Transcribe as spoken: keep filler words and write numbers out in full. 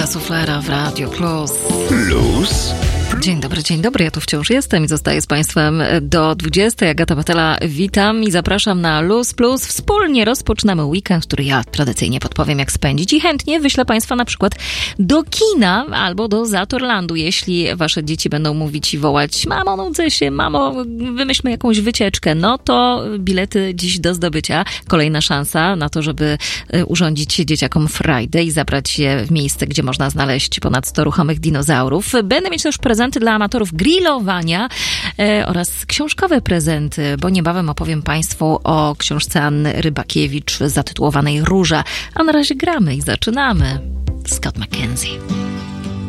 Suflera w Radio Plus. Plus. Dzień dobry, dzień dobry. Ja tu wciąż jestem i zostaję z Państwem do dwudziestej. Agata Patela, witam i zapraszam na Luz Plus. Wspólnie rozpoczynamy weekend, który ja tradycyjnie podpowiem, jak spędzić i chętnie wyślę Państwa na przykład do kina albo do Zatorlandu, jeśli Wasze dzieci będą mówić i wołać: mamo, nudzę się, mamo, wymyślmy jakąś wycieczkę. No to bilety dziś do zdobycia. Kolejna szansa na to, żeby urządzić dzieciakom frajdę i zabrać je w miejsce, gdzie można znaleźć ponad sto ruchomych dinozaurów. Będę mieć też prezenty dla amatorów grillowania e, oraz książkowe prezenty, bo niebawem opowiem Państwu o książce Anny Rybakiewicz zatytułowanej Róża. A na razie gramy i zaczynamy. Scott McKenzie.